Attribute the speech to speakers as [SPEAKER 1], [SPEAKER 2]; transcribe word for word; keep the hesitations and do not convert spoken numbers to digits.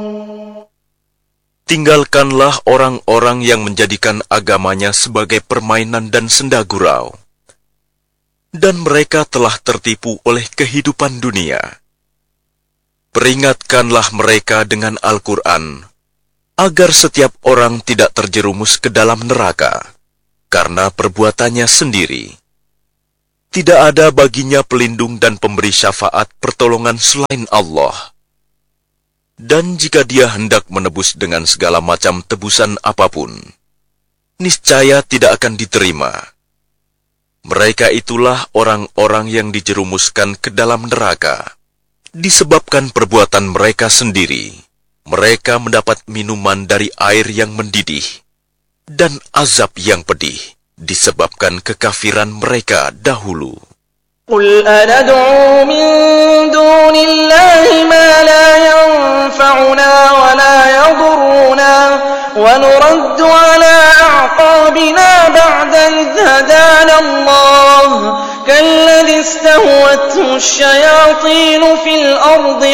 [SPEAKER 1] Tinggalkanlah orang-orang yang menjadikan agamanya sebagai permainan dan senda gurau. Dan mereka telah tertipu oleh kehidupan dunia. Peringatkanlah mereka dengan Al-Quran, agar setiap orang tidak terjerumus ke dalam neraka, karena perbuatannya sendiri. Tidak ada baginya pelindung dan pemberi syafaat pertolongan selain Allah. Dan jika dia hendak menebus dengan segala macam tebusan apapun, niscaya tidak akan diterima. Mereka itulah orang-orang yang dijerumuskan ke dalam neraka, disebabkan perbuatan mereka sendiri. Mereka mendapat minuman dari air yang mendidih, dan azab yang pedih, disebabkan kekafiran mereka dahulu.
[SPEAKER 2] قل أندعو من دون الله ما لا ينفعنا ولا يضرنا ونرد على أعقابنا بعد إذ هدانا الله كالذي استهوته الشياطين في الأرض